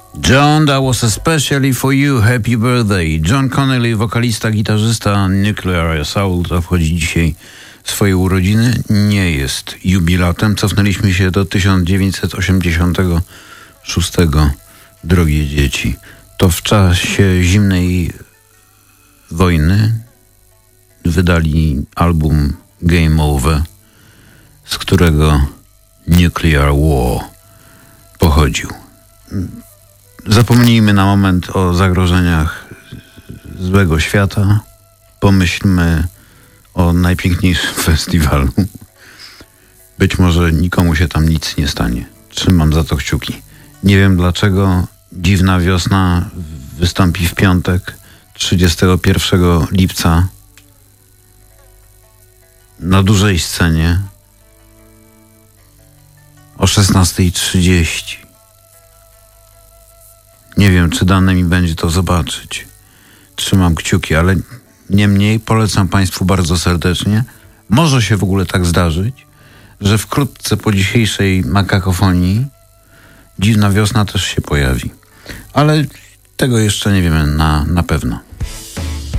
John, that was especially for you. Happy birthday. John Connolly, wokalista, gitarzysta Nuclear Assault, obchodzi dzisiaj swoje urodziny. Nie jest jubilatem. Cofnęliśmy się do 1986, drogie dzieci. To w czasie zimnej wojny wydali album Game Over, z którego Nuclear War pochodził. Zapomnijmy na moment o zagrożeniach złego świata. Pomyślmy o najpiękniejszym festiwalu. Być może nikomu się tam nic nie stanie. Trzymam za to kciuki. Nie wiem dlaczego Dziwna Wiosna wystąpi w piątek, 31 lipca na dużej scenie o 16:30. Nie wiem, czy dane mi będzie to zobaczyć. Trzymam kciuki, ale niemniej polecam Państwu bardzo serdecznie. Może się w ogóle tak zdarzyć, że wkrótce po dzisiejszej makakofonii Dziwna Wiosna też się pojawi. Ale tego jeszcze nie wiemy na pewno.